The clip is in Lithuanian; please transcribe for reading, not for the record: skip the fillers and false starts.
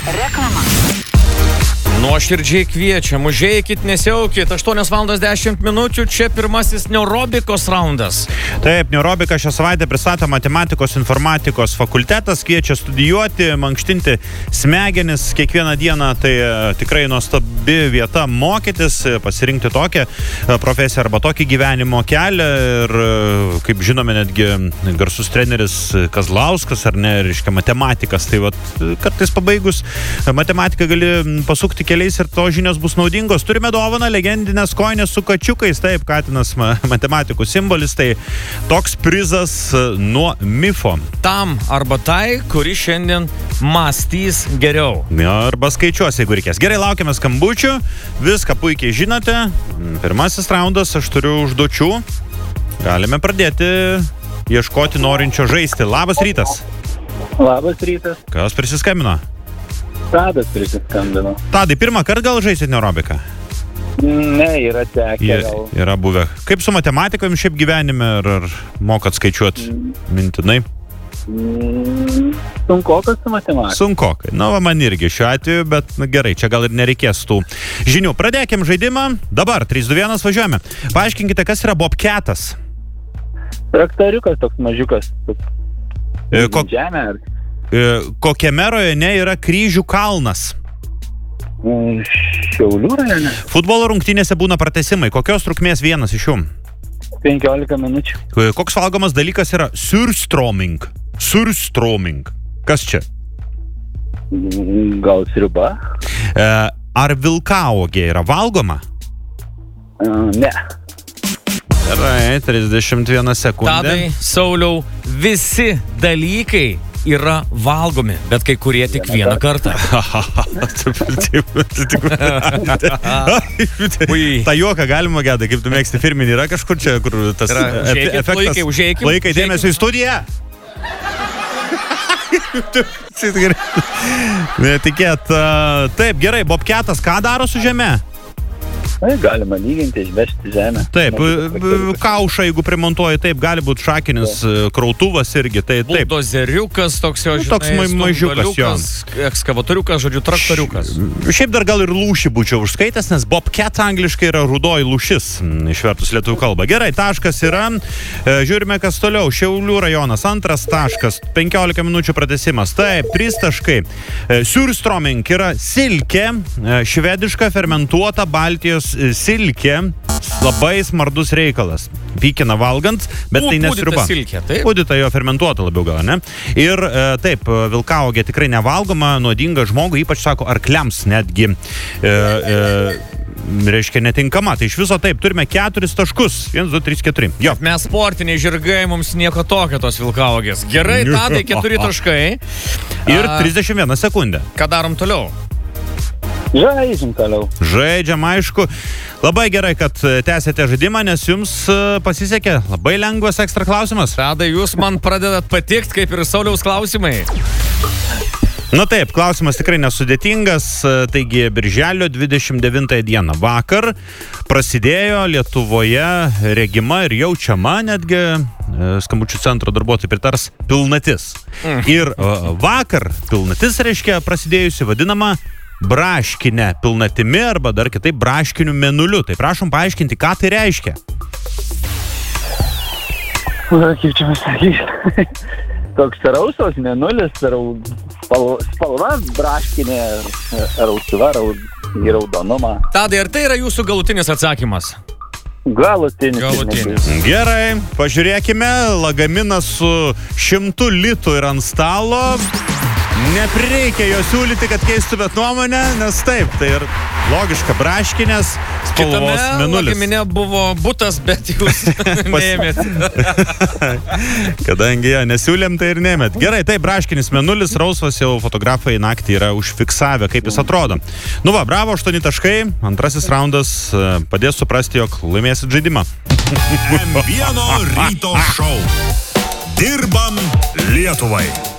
Reklama. Nuoširdžiai kviečiam, užeikit, nesiaukit, 8:10 minučių, čia pirmasis neurobikos raundas. Taip, neurobika šią savaitę pristato matematikos informatikos fakultetas, kviečia studijuoti, mankštinti smegenis kiekvieną dieną, tai tikrai nuostabi vieta mokytis, pasirinkti tokią profesiją arba tokį gyvenimo kelią ir, kaip žinome, netgi garsus treneris Kazlauskas, ar ne, reiškia matematikas, tai vat, kartais pabaigus matematiką gali pasukti keliais ir to žinios bus naudingos. Turime dovaną, legendinės kojinės su kačiukais, taip, katinas matematikų simbolis, tai toks prizas nuo MIFO. Tam arba tai, kuri šiandien mąstys geriau. Arba skaičiuos, jeigu reikės. Gerai, laukiame skambučių, viską puikiai žinote. Pirmasis raundas, aš turiu užduočių. Galime pradėti ieškoti norinčio žaisti. Labas rytas. Labas rytas. Kas prisiskambino? Tadas prisiskambino. Tadai, pirmą kartą gal žaisit neurobiką? Ne, yra tekę gal. Yra buvę. Kaip su matematikomis šiaip gyvenime, ar mokat skaičiuoti mintinai? Sunkokas su matematika. Sunkokai. Na, man irgi šiuo atveju, bet gerai, čia gal ir nereikės tų žinių. Pradėkim žaidimą. Dabar 3, 2, 1, važiuojame. Paaiškinkite, kas yra bobketas. Traktoriukas toks mažiukas. Žemė ar... Kokiame rajone yra Kryžių kalnas? Šiaulių rajone. Futbolo rungtynėse būna pratęsimai. Kokios trukmės vienas iš jų? 15 minučių. Koks valgomas dalykas yra surstroming? Surstroming. Kas čia? Gal sriuba? Ar vilkaugė yra valgoma? Ne. Gerai, 31 sekundė. Tadai, Sauliau, visi dalykai yra valgomi, bet kai kurie tik vieną kartą. Ta juoka galima, Gedai, kaip tu mėgsti firminį, yra kažkur čia, kur tas efektas. Laikai dėmesio į studiją. Netikėt. Taip, gerai, bobketas ką daro su žeme? Galima lyginti, išvežti žemę. Taip, kaušą, jeigu primontuoji, taip, gali būti šakinis krautuvas irgi, tai taip. Buldozeriukas, toks jo, žinai, toks mažiukas, jo. Ekskavatoriukas, žodžiu, traktoriukas. Šiaip dar gal ir lūšį būčiau užskaitęs, nes bobcat angliškai yra rudoji lūšis, išvertus lietuvių kalbą. Gerai, taškas yra, žiūrime, kas toliau. Šiaulių rajonas, antras taškas, 15 minučių pratęsimas. Taip, 3 taškai. Surstroming yra silkė, švediška fermentuota Baltijos silkė, labai smardus reikalas. Pykina valgant, bet tai nesriuba. Pūdyta silkė, taip? Pūdyta jo fermentuota labiau gal, ne? Ir taip, vilkaugė tikrai nevalgoma, nuodinga žmogui, ypač sako arkliams netgi reiškia netinkama. Tai iš viso taip, turime 4 taškus. 1, 2, 3, 4. Jo. Mes sportiniai žirgai, mums nieko tokio tos vilkaugės. Gerai, Tadai, 4 taškai. Ir 31 sekundė. Ką darom toliau? Žaidžiam toliau. Žaidžiam, aišku. Labai gerai, kad tęsėte žaidimą, nes jums pasisekė. Labai lengvas ekstra klausimas. Tadai, jūs man pradedat patikt, kaip ir Sauliaus klausimai. Na taip, klausimas tikrai nesudėtingas. Taigi, birželio 29 dieną vakar prasidėjo Lietuvoje regima ir jaučiama, netgi skambučių centro darbuotojai pritars, pilnatis. Ir vakar pilnatis reiškia prasidėjusi vadinama braškinė pilnatimi arba dar kitaip braškiniu mėnuliu. Tai prašom paaiškinti, ką tai reiškia. Kaip čia mes sakys? Toks rausvas mėnulis, spalva braškinė, rausva, raudonuma. Tadai, ar tai yra jūsų galutinis atsakymas? Galutinis. Gerai, pažiūrėkime. Lagaminas su 100 litų ir ant stalo. Neprireikia jo siūlyti, kad keistumėt nuomonę, nes taip, tai ir logiška braškinės spalvos mėnulis. Kitame lagamine buvo butas, bet jūs neėmėt. Kadangi jo nesiūlėm, tai ir neėmėt. Gerai, tai braškinis mėnulis, rausvas, jau fotografai naktį yra užfiksavę, kaip jis atrodo. Nu va, bravo, 8 taškai, antrasis raundas padės suprasti, jog laimėsit žaidimą. M1 ryto šou. Dirbam Lietuvai.